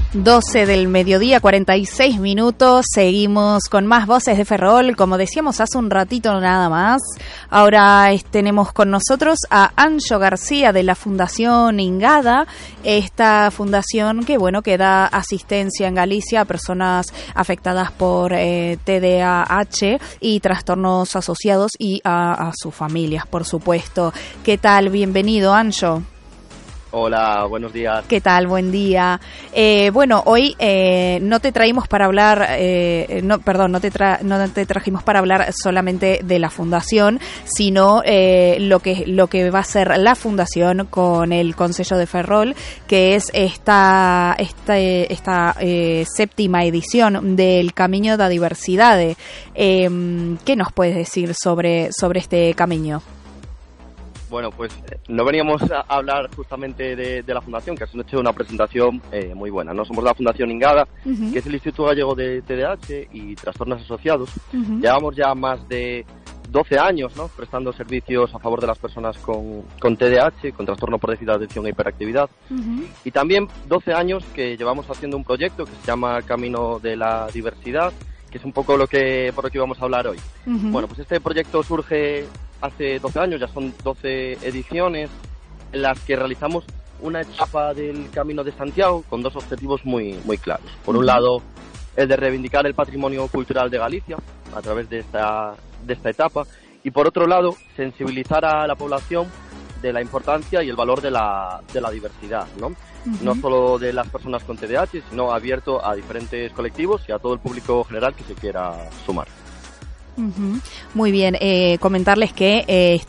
12 del mediodía, 46 minutos. Seguimos con más voces de Ferrol, como decíamos hace un ratito nada más. Ahora tenemos con nosotros a Anxo García de la Fundación Ingada, esta fundación que da asistencia en Galicia a personas afectadas por TDAH y trastornos asociados y a sus familias, por supuesto. ¿Qué tal? Bienvenido, Anxo. Hola, buenos días. ¿Qué tal? Buen día. Hoy no te traímos para hablar, no te trajimos para hablar solamente de la fundación, sino lo que va a ser la fundación con el Concello de Ferrol, que es esta séptima edición del Camiño da Diversidade. ¿Qué nos puedes decir sobre este camiño? Bueno, pues no veníamos a hablar justamente de la Fundación, que has hecho una presentación muy buena, ¿no? Somos la Fundación Ingada, que es el Instituto Gallego de TDAH y Trastornos Asociados. Llevamos ya más de 12 años, ¿no?, prestando servicios a favor de las personas con TDAH, con trastorno por déficit de atención e hiperactividad. Y también 12 años que llevamos haciendo un proyecto que se llama Camino de la Diversidad, que es un poco por lo que íbamos a hablar hoy. Bueno, pues este proyecto surge hace 12 años, ya son 12 ediciones en las que realizamos una etapa del Camino de Santiago con dos objetivos muy claros. Por un lado, el de reivindicar el patrimonio cultural de Galicia a través de esta etapa, y por otro lado, sensibilizar a la población de la importancia y el valor de la diversidad, ¿no? No solo de las personas con TDAH, sino abierto a diferentes colectivos y a todo el público general que se quiera sumar. Muy bien, comentarles que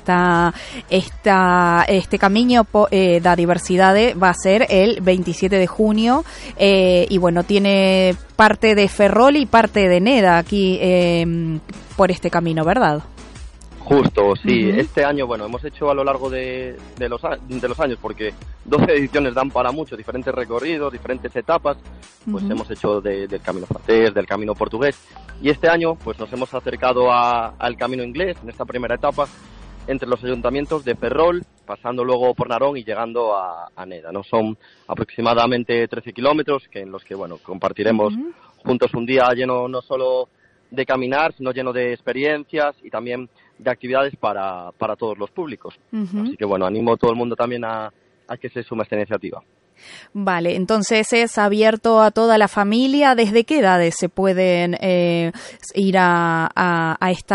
este Camiño da Diversidade va a ser el 27 de junio y tiene parte de Ferrol y parte de Neda aquí por este camino, ¿verdad? Justo, sí. Este año, hemos hecho a lo largo de los años, porque 12 ediciones dan para mucho, diferentes recorridos, diferentes etapas, pues hemos hecho del camino francés, del camino portugués, y este año pues nos hemos acercado al camino inglés en esta primera etapa, entre los ayuntamientos de Ferrol, pasando luego por Narón y llegando a Neda, ¿no? Son aproximadamente 13 kilómetros en los que, compartiremos juntos un día lleno no solo de caminar, sino lleno de experiencias y también de actividades para todos los públicos. Así que animo a todo el mundo también a que se sume a esta iniciativa. Vale, entonces es abierto a toda la familia. ¿Desde qué edades se pueden ir a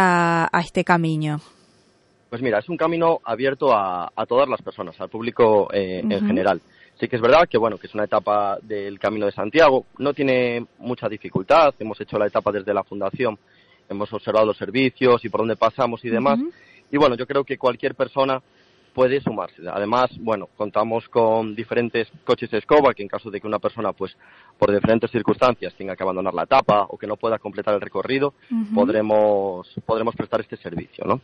este camino? Pues mira, es un camino abierto a todas las personas, al público en general. Sí que es verdad que que es una etapa del Camino de Santiago, no tiene mucha dificultad, hemos hecho la etapa desde la Fundación, hemos observado los servicios y por dónde pasamos y demás, y yo creo que cualquier persona puede sumarse. Además, contamos con diferentes coches de escoba, que en caso de que una persona, pues, por diferentes circunstancias tenga que abandonar la etapa o que no pueda completar el recorrido, podremos prestar este servicio, ¿no?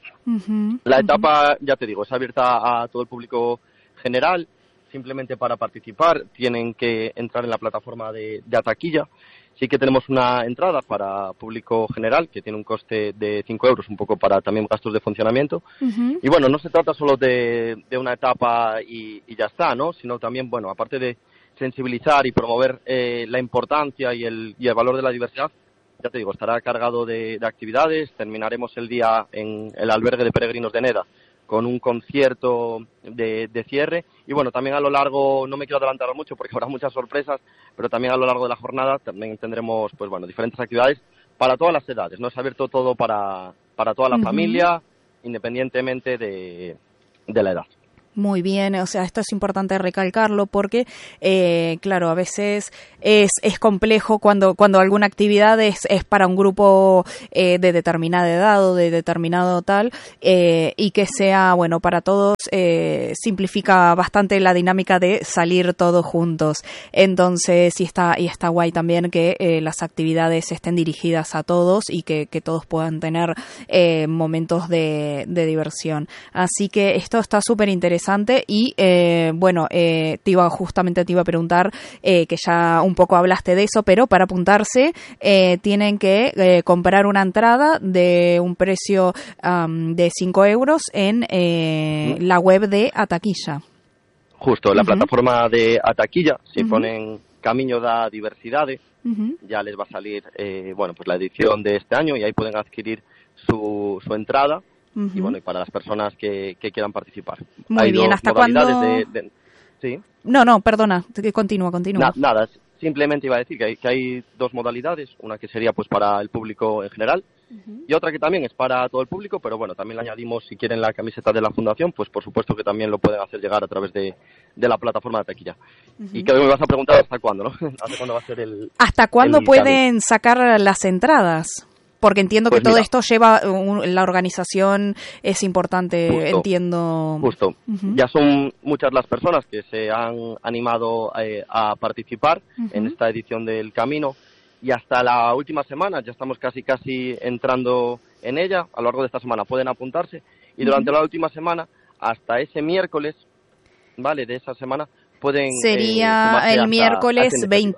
La etapa, ya te digo, es abierta a todo el público general. Simplemente para participar tienen que entrar en la plataforma de Ataquilla. Sí que tenemos una entrada para público general que tiene un coste de 5 euros, un poco para también gastos de funcionamiento. Y no se trata solo de una etapa y ya está, ¿no? Sino también, aparte de sensibilizar y promover la importancia y el valor de la diversidad, ya te digo, estará cargado de actividades. Terminaremos el día en el albergue de peregrinos de Neda con un concierto de cierre y también a lo largo, no me quiero adelantar mucho porque habrá muchas sorpresas, pero también a lo largo de la jornada también tendremos diferentes actividades para todas las edades, ¿no? Es abierto todo para toda la familia, independientemente de la edad. Muy bien, o sea, esto es importante recalcarlo porque, claro, a veces es complejo cuando alguna actividad es para un grupo de determinada edad o de determinado tal, y que sea, para todos, simplifica bastante la dinámica de salir todos juntos. Entonces, y está guay también que las actividades estén dirigidas a todos y que todos puedan tener momentos de diversión. Así que esto está súper interesante y te iba a preguntar que ya un poco hablaste de eso, pero para apuntarse tienen que comprar una entrada de un precio de 5 euros en la web de Ataquilla. Justo, en la plataforma de Ataquilla, si ponen Camiño da Diversidade. Ya les va a salir bueno, pues la edición de este año y ahí pueden adquirir su entrada. Y bueno, y para las personas que quieran participar. Muy hay bien, dos ¿hasta modalidades cuándo? ¿Sí? No, perdona, continúa. Nada, simplemente iba a decir que hay dos modalidades, una que sería pues para el público en general y otra que también es para todo el público, pero bueno, también le añadimos, si quieren la camiseta de la fundación, pues por supuesto que también lo pueden hacer llegar a través de la plataforma de taquilla. Y que me vas a preguntar hasta cuándo, ¿no? ¿Hasta cuándo va a ser ¿Hasta cuándo el pueden sacar las entradas? Porque entiendo pues que todo mira, esto lleva, la organización es importante, entiendo. Justo. Ya son muchas las personas que se han animado a participar en esta edición del Camino y hasta la última semana, ya estamos casi entrando en ella, a lo largo de esta semana pueden apuntarse y durante la última semana, hasta ese miércoles, ¿vale? De esa semana, pueden... Sería el miércoles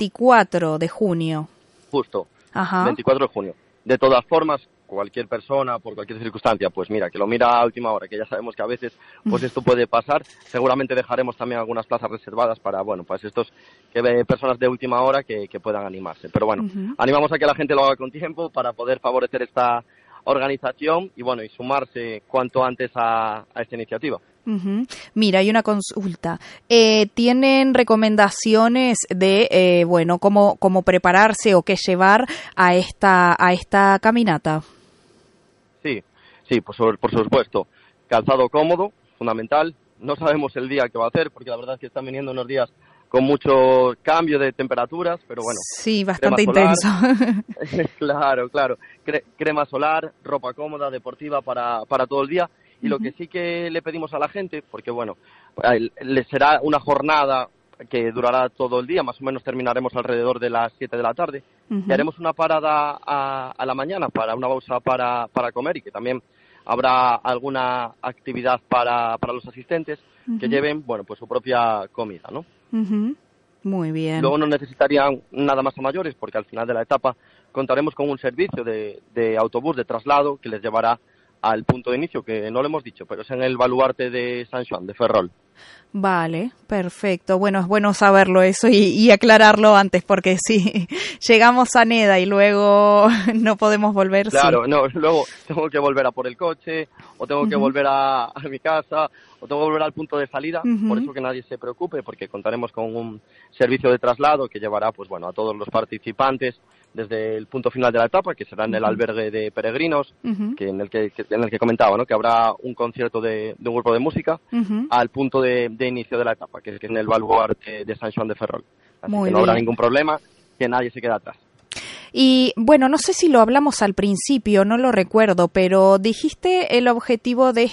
24 de junio. Justo, 24 de junio. De todas formas, cualquier persona, por cualquier circunstancia, pues mira, que lo mira a última hora, que ya sabemos que a veces pues esto puede pasar. Seguramente dejaremos también algunas plazas reservadas para, bueno, pues estos personas de última hora que puedan animarse. Pero bueno, animamos a que la gente lo haga con tiempo para poder favorecer esta organización y bueno, y sumarse cuanto antes a esta iniciativa. Mira, hay una consulta. ¿Tienen recomendaciones de, bueno, cómo prepararse o qué llevar a esta caminata? Sí, por supuesto. Calzado cómodo, fundamental. No sabemos el día que va a hacer, porque la verdad es que están viniendo unos días con mucho cambio de temperaturas, pero bueno. Sí, bastante intenso. Claro. Crema solar, ropa cómoda, deportiva para todo el día. Y lo que sí que le pedimos a la gente, porque bueno, le será una jornada que durará todo el día, más o menos terminaremos alrededor de las 7 de la tarde, y haremos una parada a la mañana, para una pausa para comer, y que también habrá alguna actividad para los asistentes que lleven, bueno, pues su propia comida, ¿no? Muy bien. Luego no necesitarían nada más a mayores, porque al final de la etapa contaremos con un servicio de autobús de traslado que les llevará al punto de inicio, que no lo hemos dicho, pero es en el baluarte de San Joan, de Ferrol. Vale, perfecto. Bueno, es bueno saberlo eso y aclararlo antes, porque si llegamos a Neda y luego no podemos volver. Claro, no, luego tengo que volver a por el coche, o tengo que volver a mi casa, o tengo que volver al punto de salida. Por eso que nadie se preocupe, porque contaremos con un servicio de traslado que llevará, pues bueno, a todos los participantes desde el punto final de la etapa, que será en el albergue de peregrinos, que en el que comentaba, ¿no? Que habrá un concierto de un grupo de música, al punto de inicio de la etapa, que es en el baluarte de San Joan de Ferrol. Así que no habrá ningún problema, que nadie se quede atrás. Y bueno, no sé si lo hablamos al principio, no lo recuerdo, pero dijiste el objetivo de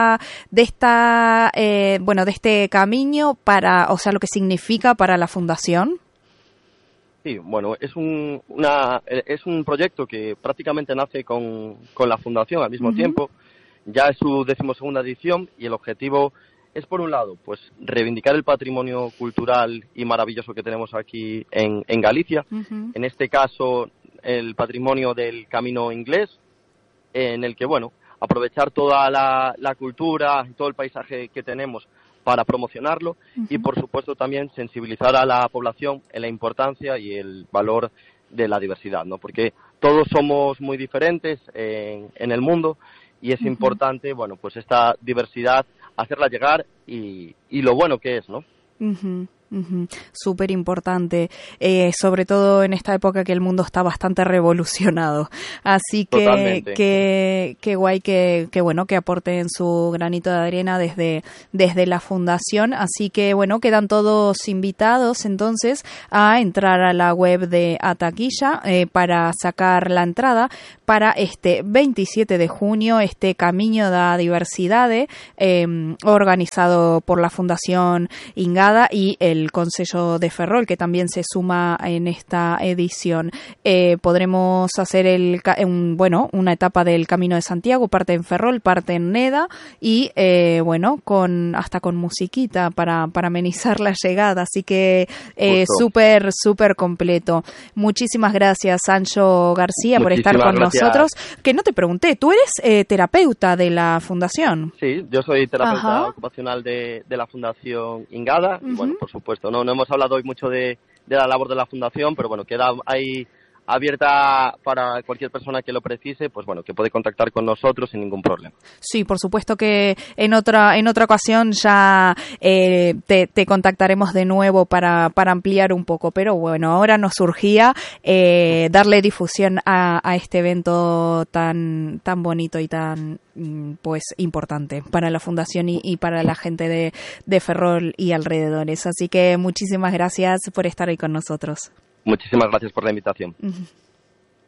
este camino o sea, lo que significa para la fundación. Sí, bueno, es un proyecto que prácticamente nace con la fundación al mismo tiempo. Ya es su 12ª edición y el objetivo es, por un lado, pues reivindicar el patrimonio cultural y maravilloso que tenemos aquí en Galicia. En este caso, el patrimonio del Camino Inglés, en el que, bueno, aprovechar toda la cultura y todo el paisaje que tenemos para promocionarlo y, por supuesto, también sensibilizar a la población en la importancia y el valor de la diversidad, ¿no? Porque todos somos muy diferentes en el mundo y es importante, bueno, pues esta diversidad hacerla llegar y lo bueno que es, ¿no? Súper importante, sobre todo en esta época que el mundo está bastante revolucionado, así que qué guay que bueno, que aporten su granito de arena desde la fundación. Así que bueno, quedan todos invitados entonces a entrar a la web de Ataquilla para sacar la entrada para este 27 de junio, este Camiño da Diversidade, organizado por la Fundación Ingada y el Concello de Ferrol, que también se suma en esta edición. Podremos hacer una etapa del Camino de Santiago, parte en Ferrol, parte en Neda y hasta con musiquita para amenizar la llegada, así que súper completo. Muchísimas gracias, Sancho García, por estar con nosotros. Que no te pregunté, ¿tú eres terapeuta de la fundación? Sí, yo soy terapeuta ocupacional de la Fundación Ingada y bueno, por supuesto, no hemos hablado hoy mucho de de la labor de la Fundación, pero bueno, queda ahí abierta para cualquier persona que lo precise, pues bueno, que puede contactar con nosotros sin ningún problema. Sí, por supuesto que en otra ocasión ya te contactaremos de nuevo para ampliar un poco, pero bueno, ahora nos surgía darle difusión a este evento tan bonito y tan pues importante para la Fundación y para la gente de Ferrol y alrededores. Así que muchísimas gracias por estar hoy con nosotros. Muchísimas gracias por la invitación.